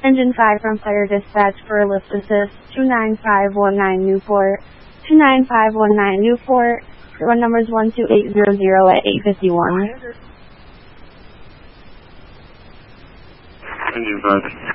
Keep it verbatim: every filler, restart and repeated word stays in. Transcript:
Engine five from Fire Dispatch for a lift assist, two nine five one nine Newport, two nine five one nine Newport, run numbers one two eight zero zero at eight fifty-one. Engine five.